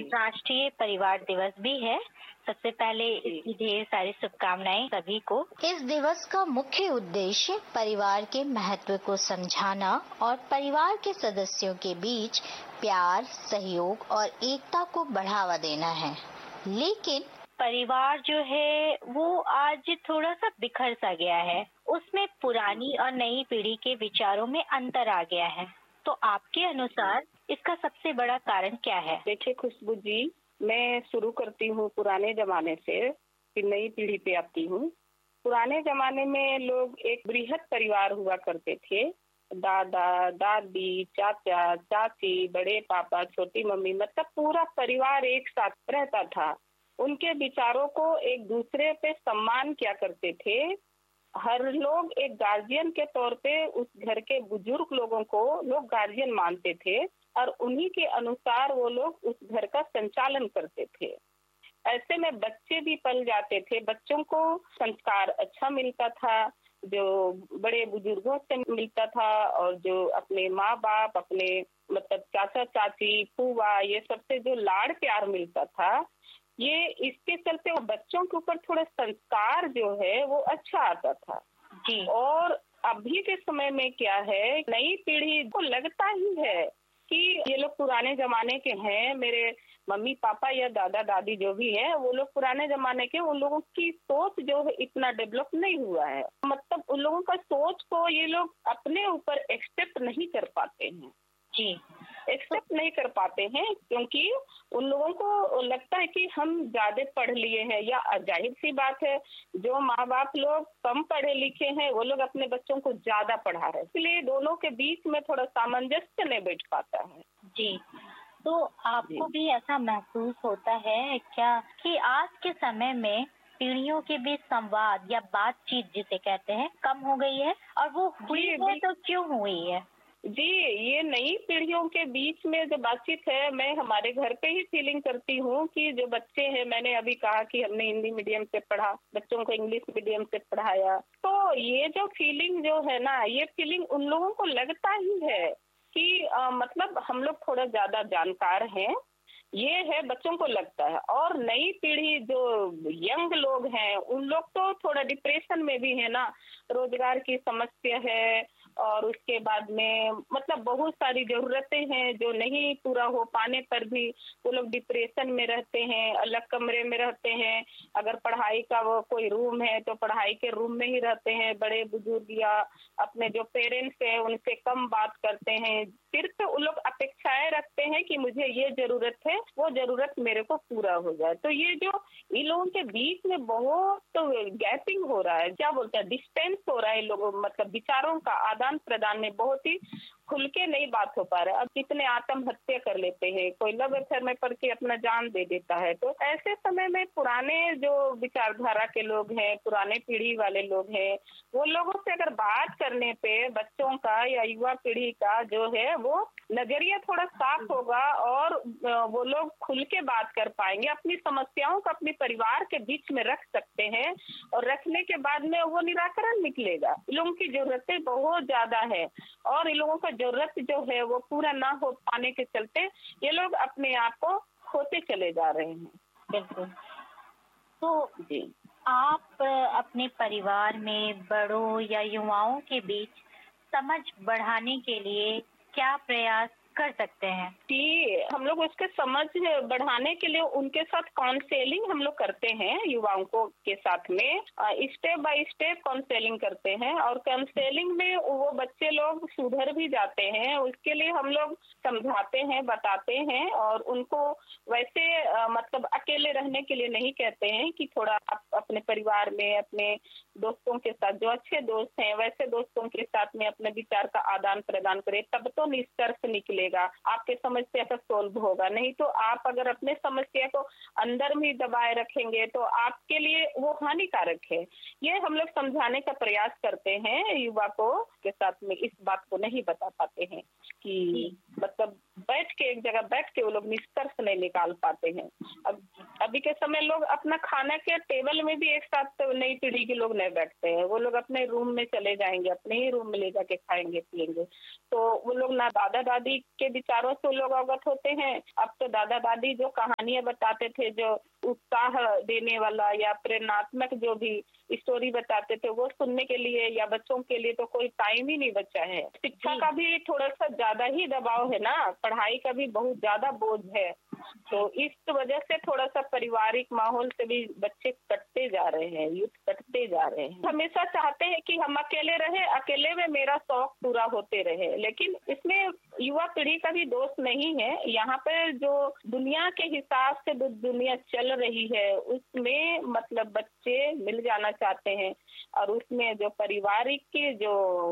राष्ट्रीय परिवार दिवस भी है। सबसे पहले इसकी ढेर सारी शुभकामनाएं सभी को। इस दिवस का मुख्य उद्देश्य परिवार के महत्व को समझाना और परिवार के सदस्यों के बीच प्यार, सहयोग और एकता को बढ़ावा देना है। लेकिन परिवार जो है वो आज थोड़ा सा बिखर सा गया है। उसमें पुरानी और नई पीढ़ी के विचारों में अंतर आ गया है। तो आपके अनुसार इसका सबसे बड़ा कारण क्या है? देखिए खुशबू जी, मैं शुरू करती हूँ पुराने जमाने से, फिर नई पीढ़ी पे आती हूँ। पुराने जमाने में लोग एक बृहद परिवार हुआ करते थे। दादा, दादी, चाचा, चाची, बड़े पापा, छोटी मम्मी, मतलब पूरा परिवार एक साथ रहता था। उनके विचारों को एक दूसरे पे सम्मान किया करते थे। हर लोग एक गार्जियन के तौर पे उस घर के बुजुर्ग लोगों को लोग गार्जियन मानते थे और उन्हीं के अनुसार वो लोग उस घर का संचालन करते थे। ऐसे में बच्चे भी पल जाते थे, बच्चों को संस्कार अच्छा मिलता था, जो बड़े बुजुर्गों से मिलता था और जो अपने माँ बाप, अपने मतलब चाचा चाची, फूफा, ये सबसे जो लाड़ प्यार मिलता था, ये इसके चलते बच्चों के ऊपर थोड़ा संस्कार जो है वो अच्छा आता था जी। और अभी के समय में क्या है, नई पीढ़ी को लगता ही है कि ये लोग पुराने जमाने के हैं। मेरे मम्मी पापा या दादा दादी जो भी है वो लोग पुराने जमाने के, उन लोगों की सोच जो है इतना डेवलप नहीं हुआ है। मतलब उन लोगों का सोच को ये लोग अपने ऊपर एक्सेप्ट नहीं कर पाते हैं जी, एक्सेप्ट नहीं कर पाते हैं क्योंकि उन लोगों को लगता है कि हम ज्यादा पढ़ लिए हैं, या जाहिर सी बात है जो माँ बाप लोग कम पढ़े लिखे हैं वो लोग अपने बच्चों को ज्यादा पढ़ा रहे हैं, इसलिए दोनों के बीच में थोड़ा सामंजस्य नहीं बैठ पाता है। जी। तो आपको भी ऐसा महसूस होता है क्या कि आज के समय में पीढ़ियों के बीच संवाद या बातचीत जिसे कहते हैं कम हो गई है, और वो हुई है तो क्यों हुई है? जी, ये नई पीढ़ियों के बीच में जो बातचीत है, मैं हमारे घर पे ही फीलिंग करती हूँ कि जो बच्चे हैं, मैंने अभी कहा कि हमने हिंदी मीडियम से पढ़ा, बच्चों को इंग्लिश मीडियम से पढ़ाया, तो ये जो फीलिंग जो है ना, ये फीलिंग उन लोगों को लगता ही है कि मतलब हम लोग थोड़ा ज्यादा जानकार हैं, ये है बच्चों को लगता है। और नई पीढ़ी जो यंग लोग हैं उन लोग तो थोड़ा डिप्रेशन में भी है ना, रोजगार की समस्या है और उसके बाद में मतलब बहुत सारी जरूरतें हैं जो नहीं पूरा हो पाने पर भी वो लोग डिप्रेशन में रहते हैं, अलग कमरे में रहते हैं। अगर पढ़ाई का वो कोई रूम है तो पढ़ाई के रूम में ही रहते हैं। बड़े बुजुर्ग या अपने जो पेरेंट्स हैं उनसे कम बात करते हैं, सिर्फ वो लोग अपेक्षाएं रखते हैं कि मुझे ये जरूरत है, वो जरूरत मेरे को पूरा हो जाए। तो ये जो इन लोगों के बीच में बहुत गैपिंग हो रहा है, क्या बोलते हैं, डिस्टेंस हो रहा है, लोगों मतलब विचारों का आदान प्रदान में बहुत ही खुल के नहीं बात हो पा रहा है। अब कितने आत्महत्या कर लेते हैं, कोई लव अफेयर में पड़ के अपना जान दे देता है। तो ऐसे समय में पुराने जो विचारधारा के लोग हैं, पुराने पीढ़ी वाले लोग हैं, वो लोगों से अगर बात करने पे बच्चों का या युवा पीढ़ी का जो है वो नजरिया थोड़ा साफ होगा और वो लोग खुल के बात कर पाएंगे, अपनी समस्याओं को अपने परिवार के बीच में रख सकते हैं और रखने के बाद में वो निराकरण निकलेगा। इन लोगों की जरूरतें बहुत ज्यादा है और इन लोगों का जरूरत जो है वो पूरा ना हो पाने के चलते ये लोग अपने आप को खोते चले जा रहे हैं। बिल्कुल। तो जी, आप अपने परिवार में बड़ों या युवाओं के बीच समझ बढ़ाने के लिए क्या प्रयास कर सकते हैं? कि हम लोग उसके समझ बढ़ाने के लिए उनके साथ काउंसलिंग हम लोग करते हैं, युवाओं को के साथ में स्टेप बाय स्टेप काउंसलिंग करते हैं और काउंसलिंग में वो बच्चे लोग सुधर भी जाते हैं। उसके लिए हम लोग समझाते हैं, बताते हैं और उनको वैसे मतलब अकेले रहने के लिए नहीं कहते हैं कि थोड़ा आप अपने परिवार में अपने दोस्तों के साथ, जो अच्छे दोस्त हैं वैसे दोस्तों के साथ में अपने विचार का आदान प्रदान करें, तब तो निष्कर्ष निकलेगा, आपके समस्या का सोल्व होगा। नहीं तो आप अगर अपने समस्या को अंदर में दबाए रखेंगे तो आपके लिए वो हानिकारक है। ये हम लोग समझाने का प्रयास करते हैं युवा को के साथ में, इस बात को नहीं बता पाते हैं कि मतलब बैठ के एक जगह बैठ के वो लोग निष्कर्ष नहीं निकाल पाते हैं। अब अभी के समय लोग अपना खाना के टेबल में भी एक साथ तो नई पीढ़ी के लोग नहीं बैठते हैं। वो लोग अपने रूम में चले जाएंगे, अपने ही रूम में ले जाके खाएंगे पिएंगे। तो वो लोग ना दादा दादी के विचारों से वो लोग अवगत होते हैं। अब तो दादा दादी जो कहानियां बताते थे, जो उत्साह देने वाला या प्रेरणात्मक जो भी स्टोरी बताते थे, वो सुनने के लिए या बच्चों के लिए तो कोई टाइम ही नहीं बचा है। शिक्षा का भी थोड़ा सा ज्यादा ही दबाव है ना, पढ़ाई का भी बहुत ज्यादा बोझ है। तो इस वजह से थोड़ा सा पारिवारिक माहौल से भी बच्चे कटते जा रहे हैं, यूथ कटते जा रहे हैं। हमेशा चाहते हैं कि हम अकेले रहे, अकेले में मेरा शौक पूरा होते रहे, लेकिन इसमें युवा पीढ़ी का भी दोष नहीं है। यहाँ पर जो दुनिया के हिसाब से दुनिया चल रही है उसमें मतलब बच्चे मिल जाना चाहते हैं, और उसमें जो पारिवारिक की जो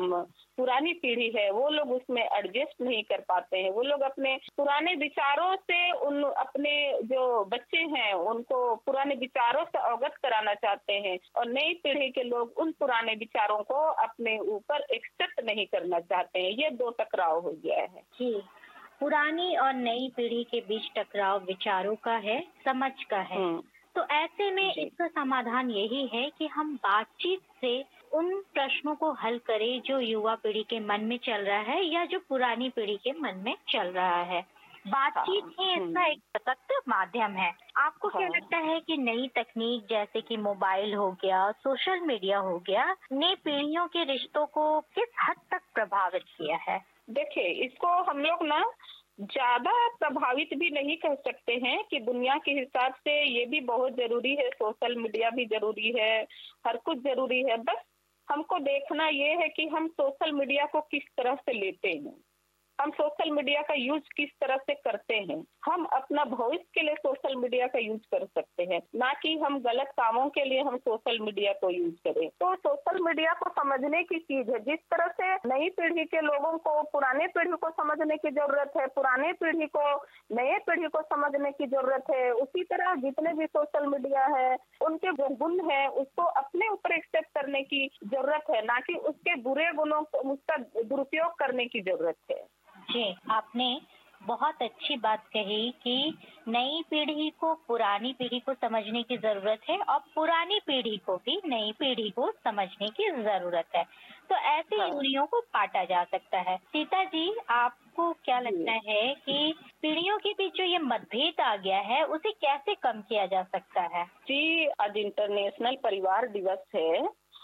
पुरानी पीढ़ी है वो लोग उसमें एडजस्ट नहीं कर पाते हैं। वो लोग अपने पुराने विचारों से उन अपने जो बच्चे हैं उनको पुराने विचारों से अवगत कराना चाहते हैं, और नई पीढ़ी के लोग उन पुराने विचारों को अपने ऊपर एक्सेप्ट नहीं करना चाहते हैं। ये दो टकराव हो गया है। जी, पुरानी और नई पीढ़ी के बीच टकराव विचारों का है, समझ का है। तो ऐसे में इसका समाधान यही है कि हम बातचीत से उन प्रश्नों को हल करें जो युवा पीढ़ी के मन में चल रहा है या जो पुरानी पीढ़ी के मन में चल रहा है। बातचीत ही इसका एक सशक्त माध्यम है। आपको क्या लगता है कि नई तकनीक जैसे कि मोबाइल हो गया, सोशल मीडिया हो गया, नई पीढ़ियों के रिश्तों को किस हद तक प्रभावित किया है? देखिए, इसको हम लोग ना ज्यादा प्रभावित भी नहीं कह सकते हैं कि दुनिया के हिसाब से ये भी बहुत जरूरी है, सोशल मीडिया भी जरूरी है, हर कुछ जरूरी है। बस हमको देखना ये है कि हम सोशल मीडिया को किस तरह से लेते हैं, हम सोशल मीडिया का यूज किस तरह से करते हैं। हम अपना भविष्य के लिए सोशल मीडिया का यूज कर सकते हैं, ना कि हम गलत कामों के लिए हम सोशल मीडिया को यूज करें। तो सोशल मीडिया को समझने की चीज है। जिस तरह से नई पीढ़ी के लोगों को पुराने पीढ़ी को समझने की जरूरत है, पुराने पीढ़ी को नए पीढ़ी को समझने की जरूरत है, उसी तरह जितने भी सोशल मीडिया है उनके जो गुण है उसको अपने ऊपर एक्सेप्ट करने की जरूरत है, ना कि उसके बुरे गुणों को उसका दुरुपयोग करने की जरूरत है। जी, आपने बहुत अच्छी बात कही कि नई पीढ़ी को पुरानी पीढ़ी को समझने की जरूरत है और पुरानी पीढ़ी को भी नई पीढ़ी को समझने की जरूरत है। तो ऐसी दूरियों को काटा जा सकता है। सीता जी, आपको क्या लगता है कि पीढ़ियों के बीच जो ये मतभेद आ गया है उसे कैसे कम किया जा सकता है? जी, आज इंटरनेशनल परिवार दिवस है,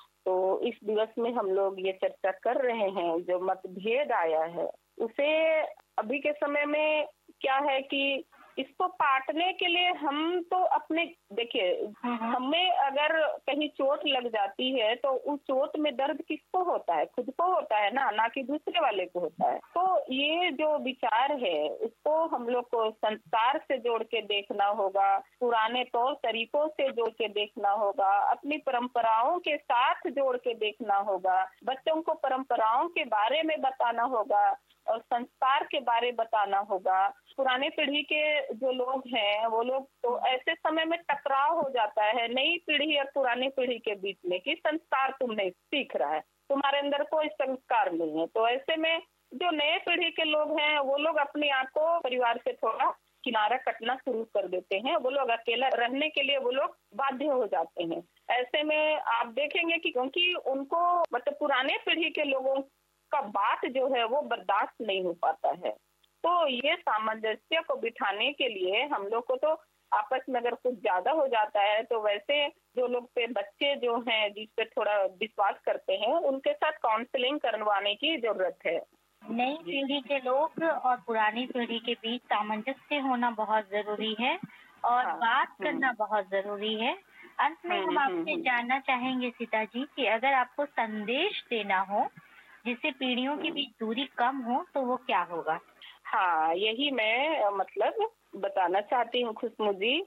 तो इस दिवस में हम लोग ये चर्चा कर रहे हैं जो मतभेद आया है उसे अभी के समय में क्या है कि इसको पाटने के लिए हम तो अपने देखिए, हमें अगर कहीं चोट लग जाती है तो उस चोट में दर्द किसको होता है? खुद को होता है ना कि दूसरे वाले को होता है। तो ये जो विचार है उसको हम लोग को संस्कार से जोड़ के देखना होगा, पुराने तौर तरीकों से जोड़ के देखना होगा, अपनी परंपराओं के साथ जोड़ के देखना होगा, बच्चों को परंपराओं के बारे में बताना होगा और संस्कार के बारे बताना होगा। पुराने पीढ़ी के जो लोग हैं वो लोग तो ऐसे समय में टकराव हो जाता है नई पीढ़ी और पुरानी पीढ़ी के बीच में कि संस्कार तुम नहीं सीख रहा है, तुम्हारे अंदर कोई संस्कार नहीं है। तो ऐसे में जो नए पीढ़ी के लोग हैं वो लोग अपने आप को परिवार से थोड़ा किनारा कटना शुरू कर देते हैं, वो लोग अकेला रहने के लिए वो लोग बाध्य हो जाते हैं। ऐसे में आप देखेंगे कि क्योंकि उनको मतलब पुराने पीढ़ी के लोगों का बात जो है वो बर्दाश्त नहीं हो पाता है। तो ये सामंजस्य को बिठाने के लिए हम लोग को तो आपस में अगर कुछ ज्यादा हो जाता है तो वैसे जो लोग पे बच्चे जो हैं जिस पे थोड़ा विश्वास करते हैं उनके साथ काउंसलिंग करवाने की जरूरत है। नई पीढ़ी के लोग और पुरानी पीढ़ी के बीच सामंजस्य होना बहुत जरूरी है और बात करना बहुत जरूरी है। अंत में हम आपसे जानना चाहेंगे सीता जी कि अगर आपको संदेश देना हो जिससे पीढ़ियों के बीच दूरी कम हो तो वो क्या होगा? हाँ, यही मैं मतलब बताना चाहती हूँ खुशबू जी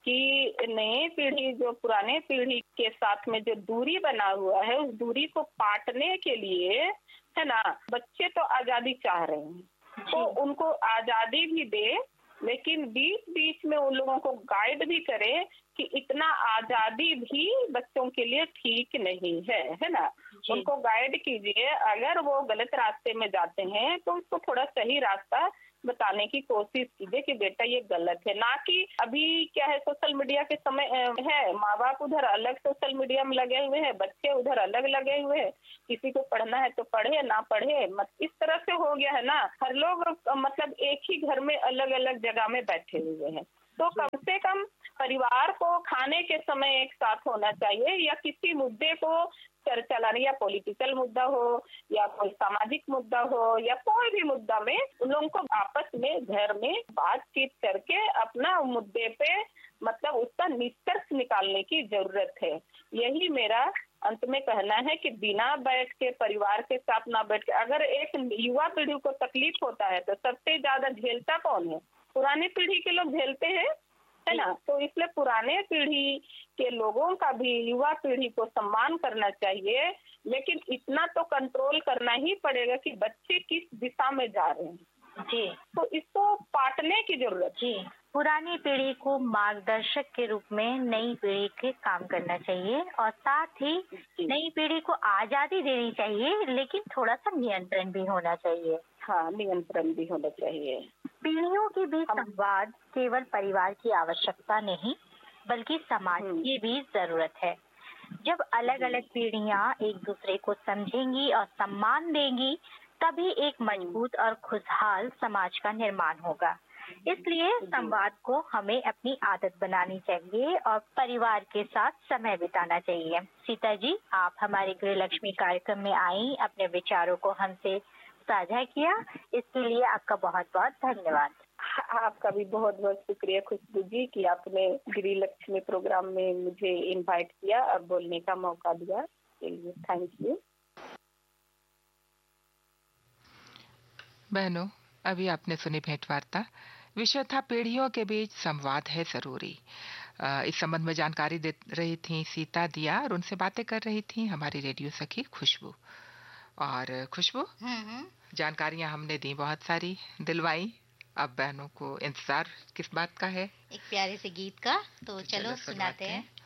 कि नई पीढ़ी जो पुराने पीढ़ी के साथ में जो दूरी बना हुआ है उस दूरी को पाटने के लिए है ना, बच्चे तो आजादी चाह रहे हैं तो उनको आजादी भी दे, लेकिन बीच बीच में उन लोगों को गाइड भी करें कि इतना आजादी भी बच्चों के लिए ठीक नहीं है ना। उनको गाइड कीजिए, अगर वो गलत रास्ते में जाते हैं तो उसको थोड़ा सही रास्ता बताने की कोशिश कीजिए कि बेटा ये गलत है। ना कि अभी क्या है, सोशल मीडिया के समय है, माँ बाप उधर अलग सोशल मीडिया में लगे हुए हैं, बच्चे उधर अलग लगे हुए हैं। किसी को पढ़ना है तो पढ़े, ना पढ़े मत, इस तरह से हो गया है ना। हर लोग मतलब एक ही घर में अलग अलग जगह में बैठे हुए हैं। तो कम से कम परिवार को खाने के समय एक साथ होना चाहिए, या किसी मुद्दे को चर्चा लानी, या पॉलिटिकल मुद्दा हो या कोई सामाजिक मुद्दा हो या कोई भी मुद्दा में उन लोगों को आपस में घर में बातचीत करके अपना मुद्दे पे मतलब उसका निष्कर्ष निकालने की जरूरत है। यही मेरा अंत में कहना है कि बिना बैठ के, परिवार के साथ ना बैठ के, अगर एक युवा पीढ़ी को तकलीफ होता है तो सबसे ज्यादा झेलता कौन है? पुरानी पीढ़ी के लोग झेलते हैं, है ना। तो इसलिए पुराने पीढ़ी के लोगों का भी युवा पीढ़ी को सम्मान करना चाहिए, लेकिन इतना तो कंट्रोल करना ही पड़ेगा कि बच्चे किस दिशा में जा रहे हैं। जी, तो इसको पाटने की जरूरत है। जी, पुरानी पीढ़ी को मार्गदर्शक के रूप में नई पीढ़ी के काम करना चाहिए, और साथ ही नई पीढ़ी को आजादी देनी चाहिए, लेकिन थोड़ा सा नियंत्रण भी होना चाहिए। हाँ, नियंत्रण भी होना चाहिए। पीढ़ियों के बीच संवाद केवल परिवार की आवश्यकता नहीं, बल्कि समाज की भी जरूरत है। जब अलग अलग पीढ़ियां एक दूसरे को समझेंगी और सम्मान देंगी, तभी एक मजबूत और खुशहाल समाज का निर्माण होगा। इसलिए संवाद को हमें अपनी आदत बनानी चाहिए और परिवार के साथ समय बिताना चाहिए। सीता जी, आप हमारे गृहलक्ष्मी कार्यक्रम में आई, अपने विचारों को हमसे साझा किया, इसके लिए आपका बहुत बहुत धन्यवाद। आपका भी बहुत बहुत शुक्रिया खुशबू जी कि आपने गृहलक्ष्मी प्रोग्राम में मुझे इनवाइट किया और बोलने का मौका दिया, थैंक यू। बहनों, अभी आपने सुनी भेंटवार्ता। विषय था पीढ़ियों के बीच संवाद है जरूरी। इस संबंध में जानकारी दे रही थी सीता दिया, और उनसे बातें कर रही थी हमारी रेडियो सखी खुशबू। और खुशबू, जानकारियां हमने दी, बहुत सारी दिलवाई। अब बहनों को इंतजार किस बात का है? एक प्यारे से गीत का, तो चलो सुनाते हैं।